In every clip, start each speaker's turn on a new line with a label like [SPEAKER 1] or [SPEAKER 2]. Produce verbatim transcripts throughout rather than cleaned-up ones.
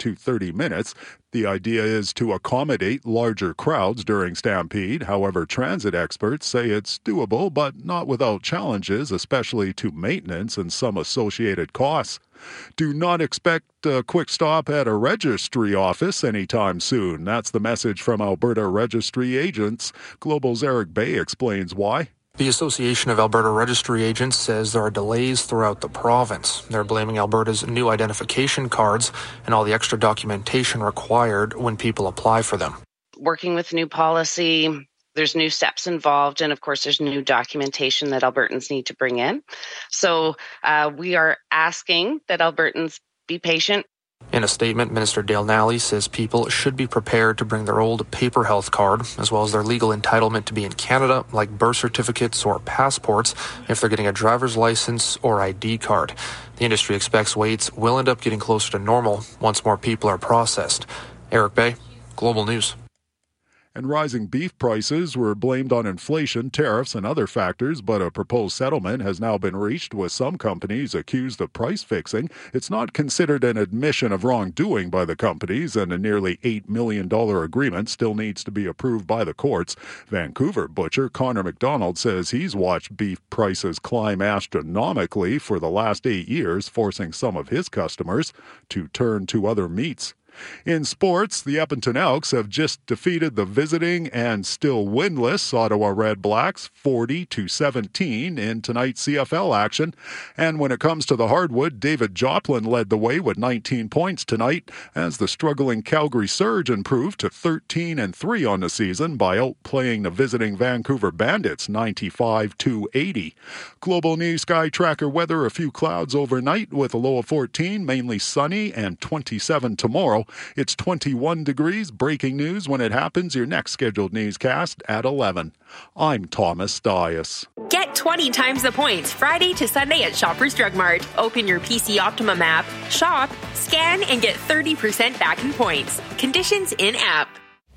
[SPEAKER 1] to thirty minutes. The idea is to accommodate larger crowds during Stampede. However, transit experts say it's doable, but not without challenges, especially to maintenance and some associated costs. Do not expect a quick stop at a registry office anytime soon. That's the message from Alberta Registry Agents. Global's Eric Bay explains why.
[SPEAKER 2] The Association of Alberta Registry Agents says there are delays throughout the province. They're blaming Alberta's new identification cards and all the extra documentation required when people apply for them.
[SPEAKER 3] Working with new policy, there's new steps involved, and of course there's new documentation that Albertans need to bring in. So uh, we are asking that Albertans be patient.
[SPEAKER 2] In a statement, Minister Dale Nally says people should be prepared to bring their old paper health card, as well as their legal entitlement to be in Canada, like birth certificates or passports, if they're getting a driver's license or I D card. The industry expects waits will end up getting closer to normal once more people are processed. Eric Bay, Global News.
[SPEAKER 1] And rising beef prices were blamed on inflation, tariffs, and other factors, but a proposed settlement has now been reached with some companies accused of price fixing. It's not considered an admission of wrongdoing by the companies, and a nearly eight million dollars agreement still needs to be approved by the courts. Vancouver butcher Connor McDonald says he's watched beef prices climb astronomically for the last eight years, forcing some of his customers to turn to other meats. In sports, the Edmonton Elks have just defeated the visiting and still winless Ottawa Red Blacks forty to seventeen in tonight's C F L action. And when it comes to the hardwood, David Joplin led the way with nineteen points tonight as the struggling Calgary Surge improved to thirteen and three on the season by outplaying the visiting Vancouver Bandits ninety-five to eighty. Global News Sky Tracker weather, a few clouds overnight with a low of fourteen, mainly sunny, and twenty-seven tomorrow. It's twenty-one degrees. Breaking news when it happens. Your next scheduled newscast at eleven. I'm Thomas Dias.
[SPEAKER 4] Get twenty times the points Friday to Sunday at Shoppers Drug Mart. Open your P C Optimum app, shop, scan, and get thirty percent back in points. Conditions in-app.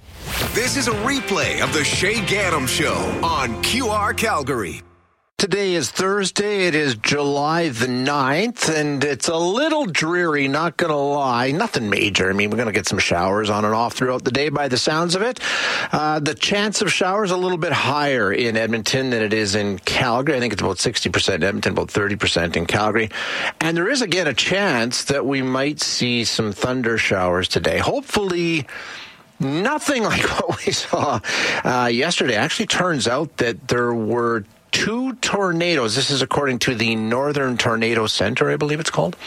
[SPEAKER 5] This is a replay of the Shay Gaddam Show on Q R Calgary.
[SPEAKER 6] Today is Thursday. It is July the ninth, and it's a little dreary, not going to lie. Nothing major. I mean, we're going to get some showers on and off throughout the day by the sounds of it. Uh, the chance of showers a little bit higher in Edmonton than it is in Calgary. I think it's about sixty percent in Edmonton, about thirty percent in Calgary. And there is, again, a chance that we might see some thunder showers today. Hopefully nothing like what we saw uh, yesterday. Actually, turns out that there were two tornadoes. This is according to the Northern Tornado Center, I believe it's called,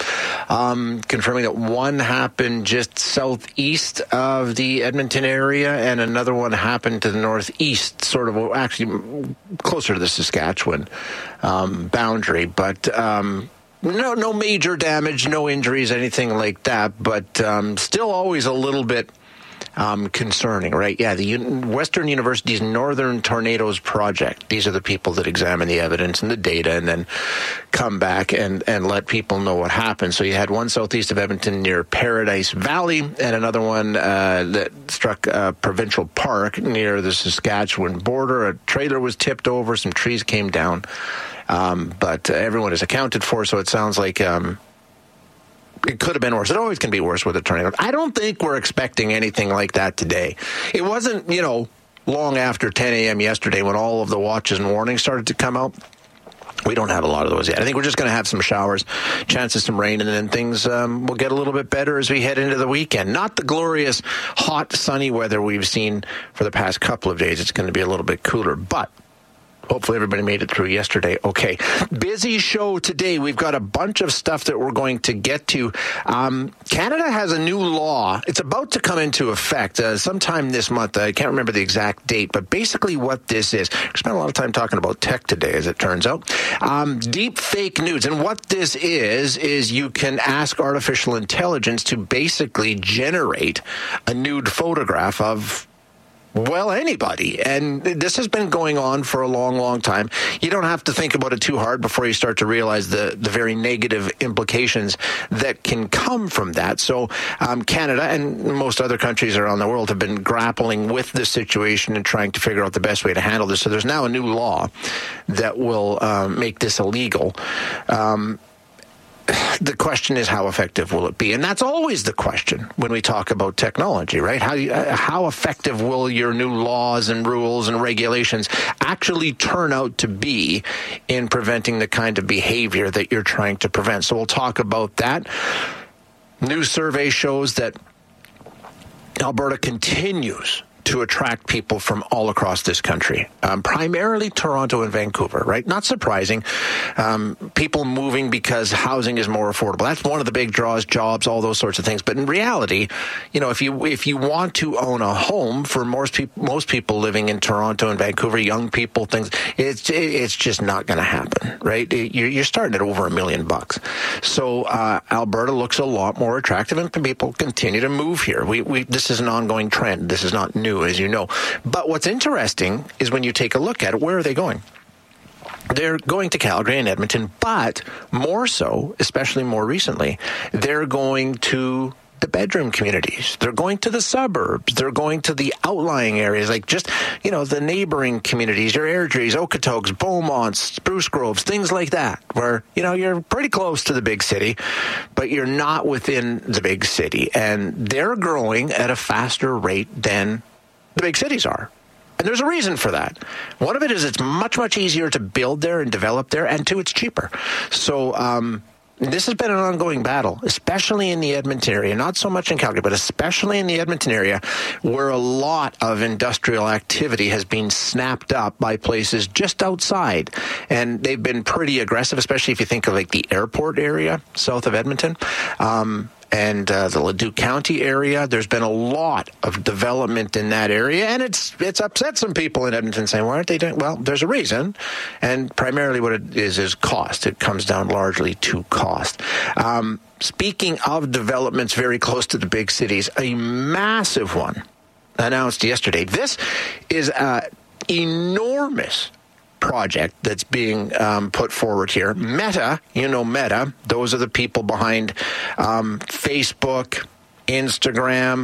[SPEAKER 6] um, confirming that one happened just southeast of the Edmonton area and another one happened to the northeast, sort of actually closer to the Saskatchewan um, boundary. But um, no, no major damage, no injuries, anything like that. But um, still always a little bit Um, concerning, right? Yeah, the Un- Western University's Northern Tornadoes Project. These are the people that examine the evidence and the data and then come back and, and let people know what happened. So you had one southeast of Edmonton near Paradise Valley and another one uh, that struck uh, Provincial Park near the Saskatchewan border. A trailer was tipped over, some trees came down, um, but uh, everyone is accounted for, so it sounds like Um, it could have been worse. It always can be worse with a tornado. I don't think we're expecting anything like that today. It wasn't, you know, long after ten a.m. yesterday when all of the watches and warnings started to come out. We don't have a lot of those yet. I think we're just going to have some showers, chances some rain, and then things um, will get a little bit better as we head into the weekend. Not the glorious, hot, sunny weather we've seen for the past couple of days. It's going to be a little bit cooler, but hopefully everybody made it through yesterday. Okay. Busy show today. We've got a bunch of stuff that we're going to get to. Um, Canada has a new law. It's about to come into effect uh, sometime this month. I can't remember the exact date, but basically what this is, we spent a lot of time talking about tech today, as it turns out. Um, deep fake nudes. And what this is, is you can ask artificial intelligence to basically generate a nude photograph of well, anybody. And this has been going on for a long, long time. You don't have to think about it too hard before you start to realize the, the very negative implications that can come from that. So um, Canada and most other countries around the world have been grappling with this situation and trying to figure out the best way to handle this. So there's now a new law that will um, make this illegal. Um the question is, how effective will it be? And that's always the question when we talk about technology, right? How you, uh, how effective will your new laws and rules and regulations actually turn out to be in preventing the kind of behavior that you're trying to prevent? So we'll talk about that. New survey shows that Alberta continues to attract people from all across this country, um, primarily Toronto and Vancouver, right? Not surprising. Um, people moving because housing is more affordable. That's one of the big draws, jobs, all those sorts of things. But in reality, you know, if you if you want to own a home, for most people, most people living in Toronto and Vancouver, young people, things, it's it's just not going to happen, right? You're, you're starting at over a million bucks. So uh, Alberta looks a lot more attractive, and people continue to move here. We we this is an ongoing trend. This is not new, as you know. But what's interesting is when you take a look at it, where are they going? They're going to Calgary and Edmonton, but more so, especially more recently, they're going to the bedroom communities. They're going to the suburbs. They're going to the outlying areas, like just, you know, the neighboring communities, your Airdries, Okotoks, Beaumonts, Spruce Groves, things like that, where, you know, you're pretty close to the big city, but you're not within the big city. And they're growing at a faster rate than the big cities are. And there's a reason for that. One of it is it's much, much easier to build there and develop there, and two, it's cheaper. So um, this has been an ongoing battle, especially in the Edmonton area, not so much in Calgary, but especially in the Edmonton area, where a lot of industrial activity has been snapped up by places just outside. And they've been pretty aggressive, especially if you think of like the airport area south of Edmonton. Um, and uh, the Leduc County area. There's been a lot of development in that area, and it's it's upset some people in Edmonton saying, why aren't they doing? Well, there's a reason, and primarily what it is is cost. It comes down largely to cost. Um, speaking of developments very close to the big cities, a massive one announced yesterday. This is an enormous project that's being um, put forward here. Meta, you know Meta, those are the people behind um, Facebook, Instagram.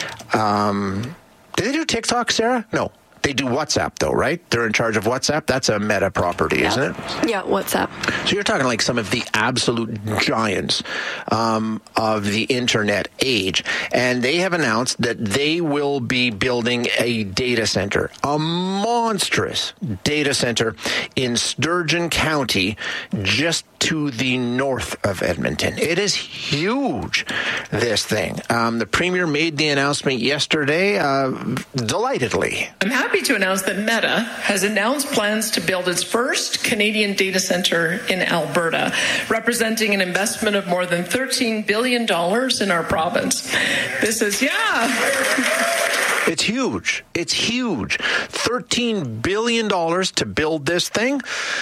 [SPEAKER 6] Um, do they do TikTok, Sarah? No. They do WhatsApp, though, right? They're in charge of WhatsApp. That's a Meta property,
[SPEAKER 7] yeah.
[SPEAKER 6] isn't it?
[SPEAKER 7] Yeah, WhatsApp.
[SPEAKER 6] So you're talking like some of the absolute giants um, of the internet age. And they have announced that they will be building a data center, a monstrous data center in Sturgeon County, just to the north of Edmonton. It is huge, this thing. Um, the Premier made the announcement yesterday, uh, delightedly.
[SPEAKER 8] I'm happy to announce that Meta has announced plans to build its first Canadian data center in Alberta, representing an investment of more than thirteen billion dollars in our province. This is, yeah...
[SPEAKER 6] It's huge. It's huge. thirteen billion dollars to build this thing.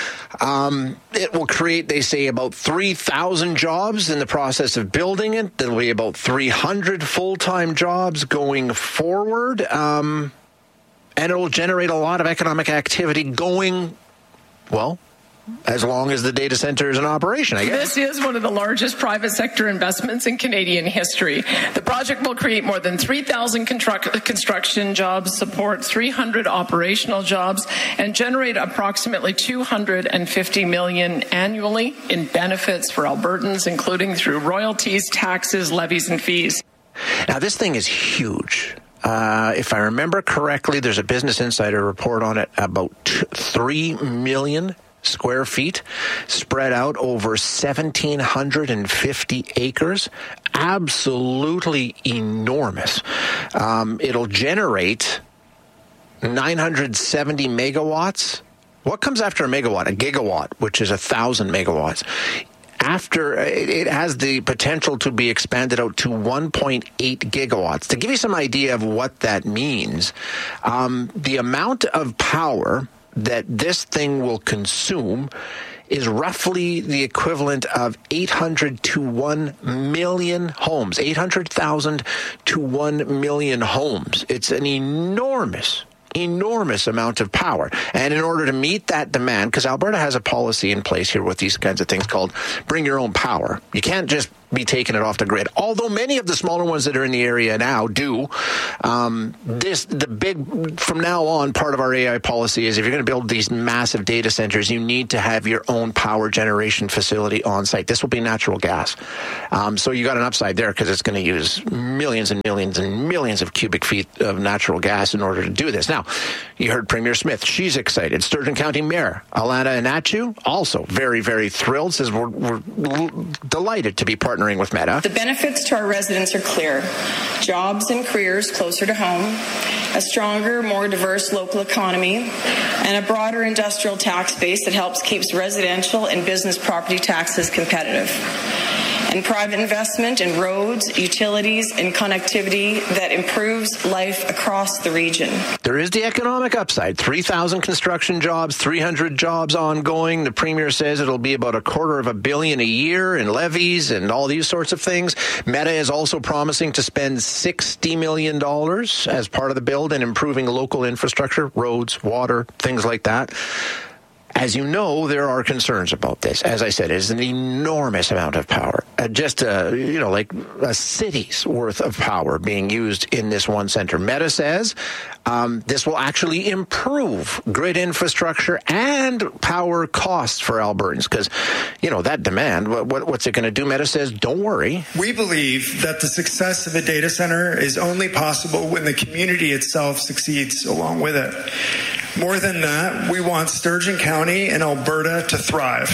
[SPEAKER 6] Um, it will create, they say, about three thousand jobs in the process of building it. There will be about three hundred full-time jobs going forward. Um, and it will generate a lot of economic activity going, well, as long as the data center is in operation, I guess.
[SPEAKER 8] This is one of the largest private sector investments in Canadian history. The project will create more than three thousand construct- construction jobs, support three hundred operational jobs, and generate approximately two hundred fifty million dollars annually in benefits for Albertans, including through royalties, taxes, levies, and fees.
[SPEAKER 6] Now, this thing is huge. Uh, if I remember correctly, there's a Business Insider report on it, about three million square feet spread out over one thousand seven hundred fifty acres. Absolutely enormous. Um, it'll generate nine hundred seventy megawatts. What comes after a megawatt? A gigawatt, which is a thousand megawatts. After, it has the potential to be expanded out to one point eight gigawatts. To give you some idea of what that means, um, the amount of power that this thing will consume is roughly the equivalent of eight hundred to one million homes, eight hundred thousand to one million homes. It's an enormous enormous amount of power. And in order to meet that demand, because Alberta has a policy in place here with these kinds of things called bring your own power. You can't just be taking it off the grid. Although many of the smaller ones that are in the area now do. Um, this the big from now on part of our A I policy is if you're going to build these massive data centers, you need to have your own power generation facility on site. This will be natural gas, um, so you got an upside there because it's going to use millions and millions and millions of cubic feet of natural gas in order to do this. Now, you heard Premier Smith; she's excited. Sturgeon County Mayor Alana Anachu also very very thrilled. Says we're, we're delighted to be partnering with Meta.
[SPEAKER 8] The benefits to our residents are clear. Jobs and careers closer to home, a stronger, more diverse local economy, and a broader industrial tax base that helps keeps residential and business property taxes competitive. And private investment in roads, utilities, and connectivity that improves life across the region.
[SPEAKER 6] There is the economic upside. three thousand construction jobs, three hundred jobs ongoing. The Premier says it'll be about a quarter of a billion a year in levies and all these sorts of things. Meta is also promising to spend sixty million dollars as part of the build in improving local infrastructure, roads, water, things like that. As you know, there are concerns about this. As I said, it is an enormous amount of power. Uh, just, a, you know, like a city's worth of power being used in this one center. Meta says um, this will actually improve grid infrastructure and power costs for Albertans because, you know, that demand, what, what, what's it going to do? Meta says, don't worry.
[SPEAKER 7] We believe that the success of a data center is only possible when the community itself succeeds along with it. More than that, we want Sturgeon County and Alberta to thrive.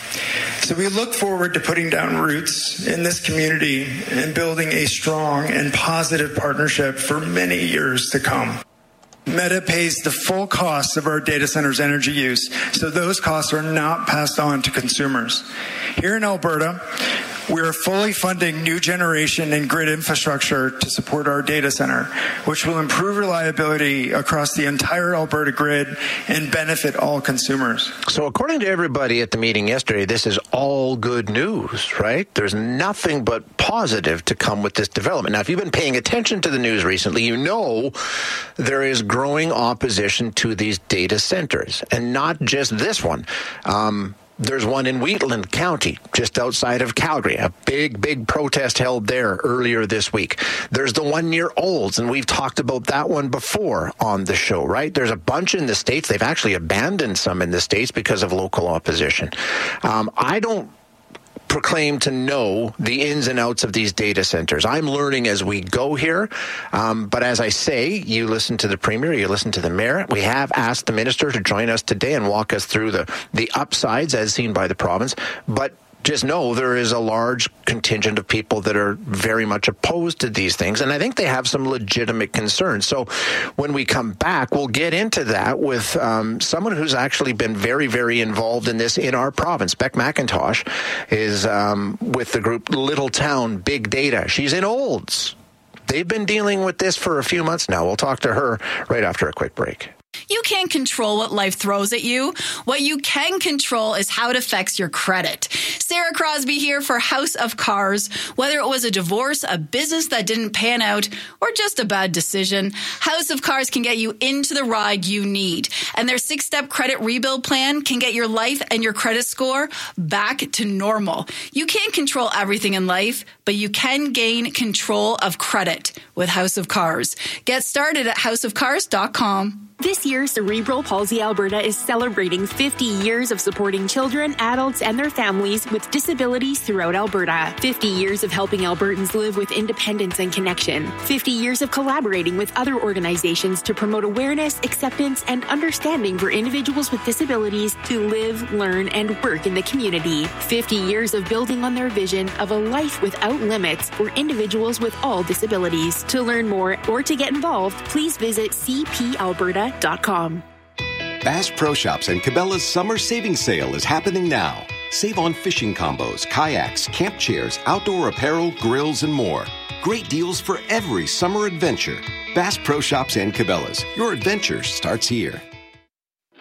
[SPEAKER 7] So we look forward to putting down roots in this community and building a strong and positive partnership for many years to come. Meta pays the full cost of our data center's energy use, so those costs are not passed on to consumers. Here in Alberta, we are fully funding new generation and grid infrastructure to support our data center, which will improve reliability across the entire Alberta grid and benefit all consumers.
[SPEAKER 6] So according to everybody at the meeting yesterday, this is all good news, right? There's nothing but positive to come with this development. Now, if you've been paying attention to the news recently, you know there is growing opposition to these data centers, and not just this one. Um, There's one in Wheatland County, just outside of Calgary. A big, big protest held there earlier this week. There's the one near Olds, and we've talked about that one before on the show, right? There's a bunch in the States. They've actually abandoned some in the States because of local opposition. Um, I don't proclaim to know the ins and outs of these data centers. I'm learning as we go here. Um, but as I say, you listen to the Premier, you listen to the Mayor. We have asked the Minister to join us today and walk us through the, the upsides as seen by the province. But just know there is a large contingent of people that are very much opposed to these things, and I think they have some legitimate concerns. So when we come back, we'll get into that with um, someone who's actually been very, very involved in this in our province. Beck McIntosh is um, with the group Little Town Big Data. She's in Olds. They've been dealing with this for a few months now. We'll talk to her right after a quick break.
[SPEAKER 9] You can't control what life throws at you. What you can control is how it affects your credit. Sarah Crosby here for House of Cars. Whether it was a divorce, a business that didn't pan out, or just a bad decision, House of Cars can get you into the ride you need. And their six-step credit rebuild plan can get your life and your credit score back to normal. You can't control everything in life, but you can gain control of credit with House of Cars. Get started at house of cars dot com.
[SPEAKER 4] This year, Cerebral Palsy Alberta is celebrating fifty years of supporting children, adults, and their families with disabilities throughout Alberta. fifty years of helping Albertans live with independence and connection. fifty years of collaborating with other organizations to promote awareness, acceptance, and understanding for individuals with disabilities to live, learn, and work in the community. fifty years of building on their vision of a life without limits for individuals with all disabilities. To learn more or to get involved, please visit c p alberta dot com.
[SPEAKER 10] Bass Pro Shops and Cabela's summer savings sale is happening now. Save on fishing combos, kayaks, camp chairs, outdoor apparel, grills, and more. Great deals for every summer adventure. Bass Pro Shops and Cabela's. Your adventure starts here.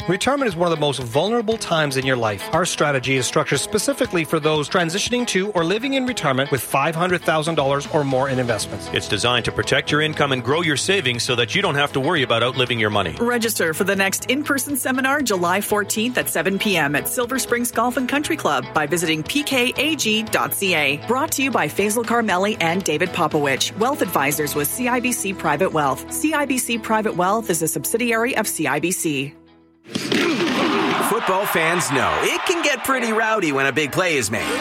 [SPEAKER 11] Retirement is one of the most vulnerable times in your life. Our strategy is structured specifically for those transitioning to or living in retirement with five hundred thousand dollars or more in investments.
[SPEAKER 12] It's designed to protect your income and grow your savings so that you don't have to worry about outliving your money.
[SPEAKER 13] Register for the next in-person seminar July fourteenth at seven p.m. at Silver Springs Golf and Country Club by visiting p k a g dot c a. Brought to you by Faisal Carmeli and David Popowich, Wealth Advisors with C I B C Private Wealth. C I B C Private Wealth is a subsidiary of C I B C.
[SPEAKER 14] Football fans know it can get pretty rowdy when a big play is made.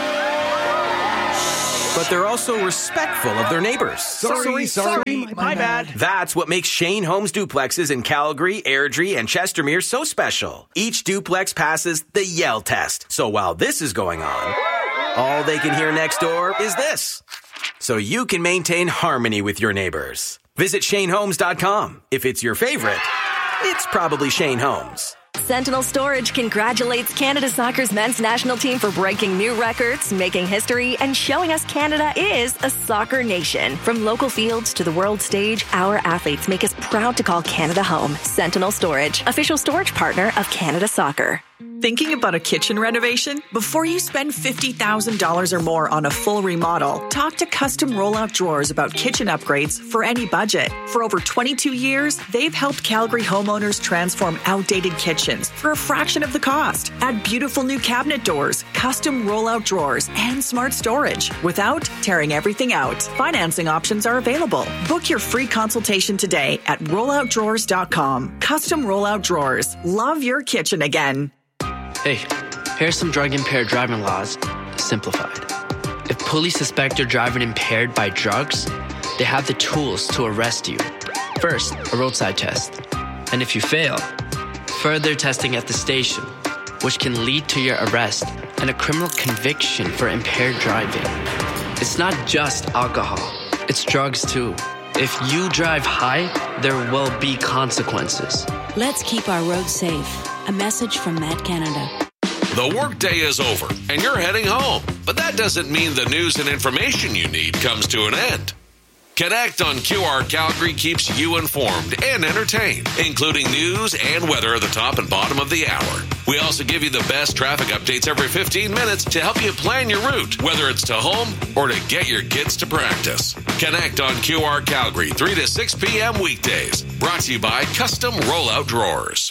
[SPEAKER 14] But they're also respectful of their neighbors.
[SPEAKER 15] Sorry, sorry, sorry my, my bad.
[SPEAKER 14] That's what makes Shane Homes duplexes in Calgary, Airdrie, and Chestermere so special. Each duplex passes the yell test. So while this is going on, all they can hear next door is this. So you can maintain harmony with your neighbors. Visit Shane Homes dot com. If it's your favorite, it's probably Shane Homes.
[SPEAKER 16] Sentinel Storage congratulates Canada Soccer's men's national team for breaking new records, making history, and showing us Canada is a soccer nation. From local fields to the world stage, our athletes make us proud to call Canada home. Sentinel Storage, official storage partner of Canada Soccer.
[SPEAKER 13] Thinking about a kitchen renovation? Before you spend fifty thousand dollars or more on a full remodel, talk to Custom Rollout Drawers about kitchen upgrades for any budget. For over twenty-two years, they've helped Calgary homeowners transform outdated kitchens for a fraction of the cost. Add beautiful new cabinet doors, custom rollout drawers, and smart storage without tearing everything out. Financing options are available. Book your free consultation today at rollout drawers dot com. Custom Rollout Drawers. Love your kitchen again.
[SPEAKER 17] Hey, here's some drug-impaired driving laws, simplified. If police suspect you're driving impaired by drugs, they have the tools to arrest you. First, a roadside test. And if you fail, further testing at the station, which can lead to your arrest and a criminal conviction for impaired driving. It's not just alcohol, it's drugs too. If you drive high, there will be consequences.
[SPEAKER 18] Let's keep our roads safe. A message from Met Canada.
[SPEAKER 19] The workday is over and you're heading home, but that doesn't mean the news and information you need comes to an end. Connect on Q R Calgary keeps you informed and entertained, including news and weather at the top and bottom of the hour. We also give you the best traffic updates every fifteen minutes to help you plan your route, whether it's to home or to get your kids to practice. Connect on Q R Calgary, three to six p.m. weekdays. Brought to you by Custom Rollout Drawers.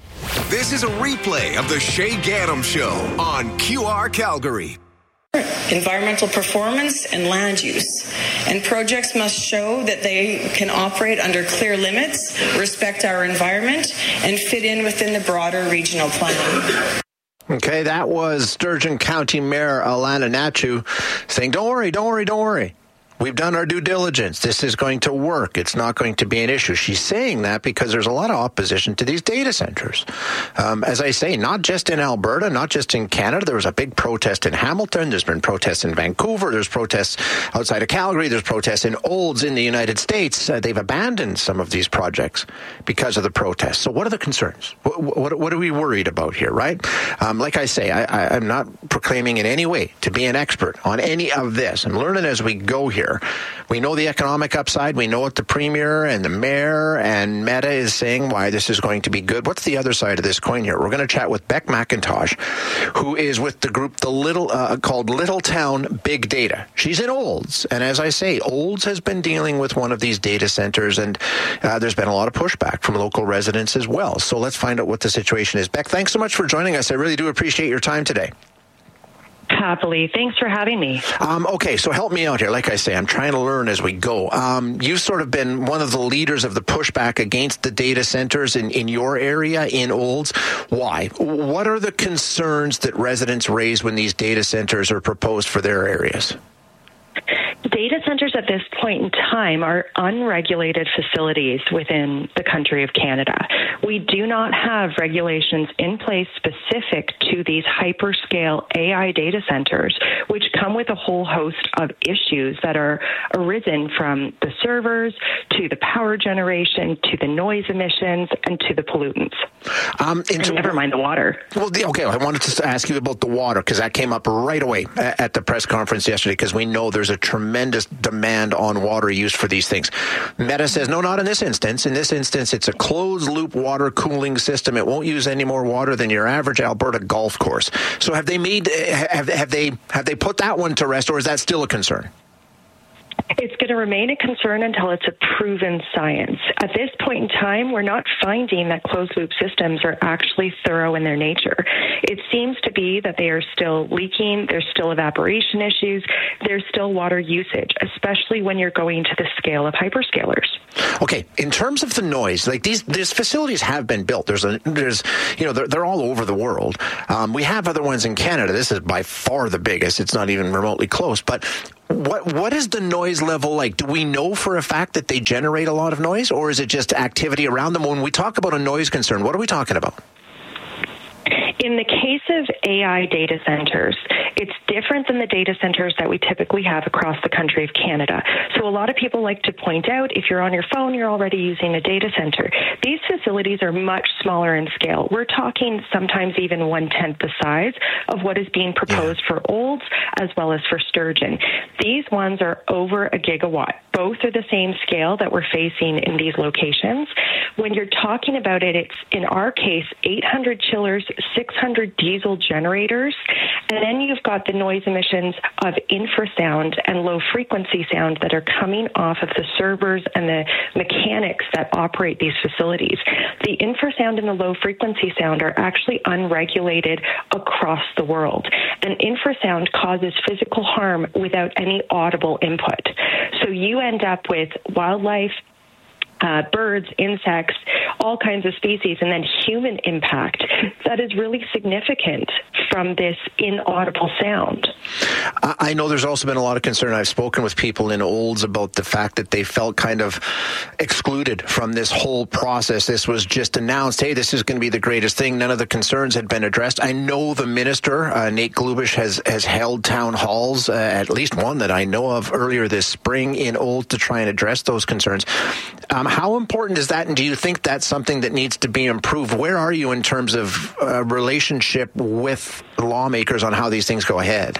[SPEAKER 5] This is a replay of the Shay Gaddam Show on Q R Calgary.
[SPEAKER 20] Environmental performance and land use. And projects must show that they can operate under clear limits, respect our environment, and fit in within the broader regional plan.
[SPEAKER 6] Okay, that was Sturgeon County Mayor Alana Nachu saying, don't worry, don't worry, don't worry. We've done our due diligence. This is going to work. It's not going to be an issue. She's saying that because there's a lot of opposition to these data centers. Um, as I say, not just in Alberta, not just in Canada. There was a big protest in Hamilton. There's been protests in Vancouver. There's protests outside of Calgary. There's protests in Olds in the United States. Uh, they've abandoned some of these projects because of the protests. So what are the concerns? What, what, what are we worried about here, right? Um, like I say, I, I, I'm not proclaiming in any way to be an expert on any of this. I'm learning as we go here. We know the economic upside. We know what the Premier and the Mayor and Meta is saying, why this is going to be good. What's the other side of this coin here? We're going to chat with Beck McIntosh, who is with the group the Little uh, called Little Town Big Data. She's in Olds. And as I say, Olds has been dealing with one of these data centers, and uh, there's been a lot of pushback from local residents as well. So let's find out what the situation is. Beck, thanks so much for joining us. I really do appreciate your time today.
[SPEAKER 21] Happily. Thanks for having me.
[SPEAKER 6] Um, okay, so help me out here. Like I say, I'm trying to learn as we go. Um, you've sort of been one of the leaders of the pushback against the data centers in, in your area, in Olds. Why? What are the concerns that residents raise when these data centers are proposed for their areas?
[SPEAKER 21] Data centers at this point in time are unregulated facilities within the country of Canada. We do not have regulations in place specific to these hyperscale A I data centers, which come with a whole host of issues that are arisen from the servers to the power generation to the noise emissions and to the pollutants. Um, and so, never mind the water.
[SPEAKER 6] Well, the, okay, I wanted to ask you about the water because that came up right away at, at the press conference yesterday because we know there's a tremendous tremendous demand on water use for these things. Meta says, no, not in this instance. In this instance, it's a closed-loop water cooling system. It won't use any more water than your average Alberta golf course. So have they made, have, have they have they put that one to rest, or is that still a concern?
[SPEAKER 21] It's going to remain a concern until it's a proven science. At this point in time, we're not finding that closed-loop systems are actually thorough in their nature. It seems to be that they are still leaking, there's still evaporation issues, there's still water usage, especially when you're going to the scale of hyperscalers.
[SPEAKER 6] Okay, in terms of the noise, like these these facilities have been built. There's a there's you know they're, they're all over the world. Um, we have other ones in Canada. This is by far the biggest. It's not even remotely close. But what what is the noise level like? Do we know for a fact that they generate a lot of noise, or is it just activity around them? When we talk about a noise concern, what are we talking about?
[SPEAKER 21] In the case of A I data centers, it's different than the data centers that we typically have across the country of Canada. So a lot of people like to point out, if you're on your phone, you're already using a data center. These facilities are much smaller in scale. We're talking sometimes even one-tenth the size of what is being proposed for Olds as well as for Sturgeon. These ones are over a gigawatt. Both are the same scale that we're facing in these locations. When you're talking about it, it's, in our case, eight hundred chillers, six hundred diesel generators, and then you've got the noise emissions of infrasound and low-frequency sound that are coming off of the servers and the mechanics that operate these facilities. The infrasound and the low-frequency sound are actually unregulated across the world, and infrasound causes physical harm without any audible input. So you end up with wildlife, Uh, birds, insects, all kinds of species, and then human impact that is really significant from this inaudible sound.
[SPEAKER 6] I know there's also been a lot of concern. I've spoken with people in Olds about the fact that they felt kind of excluded from this whole process. This was just announced, hey, this is going to be the greatest thing. None of the concerns had been addressed. I know the minister, uh, Nate Glubish, has, has held town halls, uh, at least one that I know of, earlier this spring in Olds to try and address those concerns. Um, how important is that, and do you think that's something that needs to be improved? Where are you in terms of uh, relationship with lawmakers on how these things go ahead?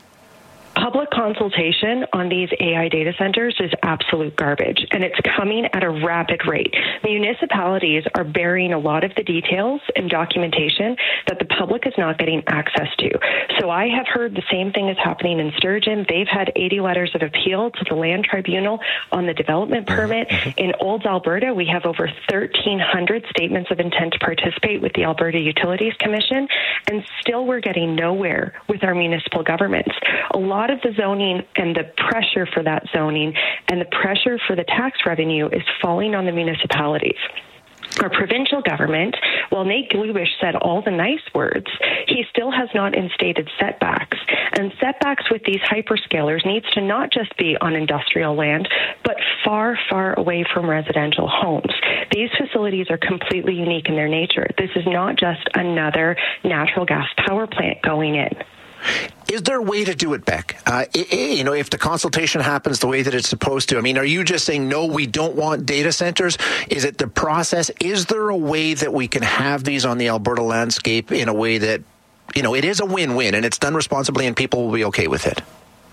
[SPEAKER 21] Public consultation on these A I data centers is absolute garbage, and it's coming at a rapid rate. Municipalities are burying a lot of the details and documentation that the public is not getting access to. So I have heard the same thing is happening in Sturgeon. They've had eighty letters of appeal to the Land Tribunal on the development permit. In Olds, Alberta, we have over thirteen hundred statements of intent to participate with the Alberta Utilities Commission, and still we're getting nowhere with our municipal governments. A lot of the zoning and the pressure for that zoning and the pressure for the tax revenue is falling on the municipalities. Our provincial government, while Nate Glubish said all the nice words, he still has not instated setbacks. And setbacks with these hyperscalers needs to not just be on industrial land, but far, far away from residential homes. These facilities are completely unique in their nature. This is not just another natural gas power plant going in.
[SPEAKER 6] Is there a way to do it, Beck? Uh, it, it, you know, if the consultation happens the way that it's supposed to, I mean, are you just saying, no, we don't want data centers? Is it the process? Is there a way that we can have these on the Alberta landscape in a way that, you know, it is a win-win and it's done responsibly and people will be okay with it?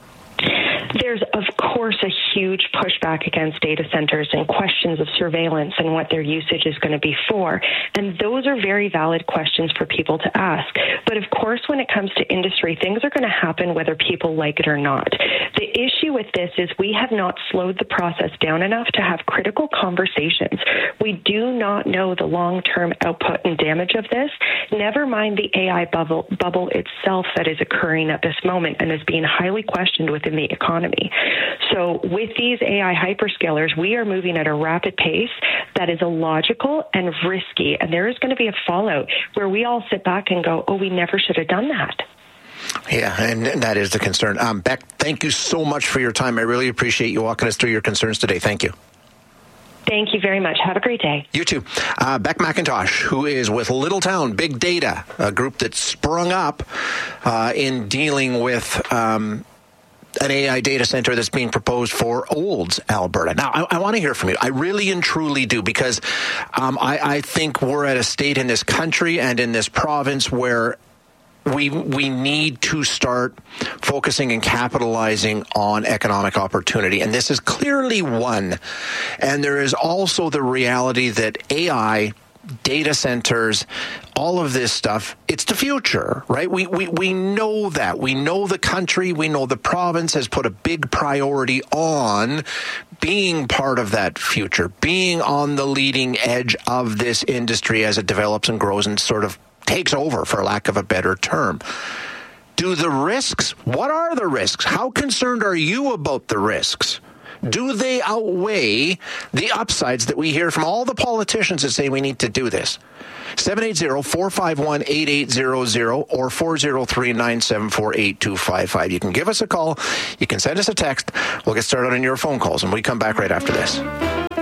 [SPEAKER 21] There's, of course, a huge pushback against data centers and questions of surveillance and what their usage is going to be for. And those are very valid questions for people to ask. But of course, when it comes to industry, things are going to happen whether people like it or not. The issue with this is we have not slowed the process down enough to have critical conversations. We do not know the long-term output and damage of this, never mind the A I bubble, bubble itself that is occurring at this moment and is being highly questioned within the economy. So with these A I hyperscalers, we are moving at a rapid pace that is illogical and risky, and there is going to be a fallout where we all sit back and go, oh, we never should have done that.
[SPEAKER 6] Yeah, and that is the concern. Um, Beck, thank you so much for your time. I really appreciate you walking us through your concerns today. Thank you.
[SPEAKER 21] Thank you very much. Have a great day.
[SPEAKER 6] You too. Uh, Beck McIntosh, who is with Littletown Big Data, a group that sprung up uh, in dealing with um, an A I data center that's being proposed for Olds, Alberta. Now, I, I want to hear from you. I really and truly do, because um, I, I think we're at a state in this country and in this province where we we need to start focusing and capitalizing on economic opportunity. And this is clearly one. And there is also the reality that A I, data centers, all of this stuff, it's the future, right? We, we we know that. We know the country, we know the province has put a big priority on being part of that future, being on the leading edge of this industry as it develops and grows and sort of takes over, for lack of a better term. Do the risks, what are the risks? How concerned are you about the risks? Do they outweigh the upsides that we hear from all the politicians that say we need to do this? seven eight zero, four five one, eight eight zero zero or four zero three, nine seven four, eight two five five. You can give us a call. You can send us a text. We'll get started on your phone calls, and we come back right after this.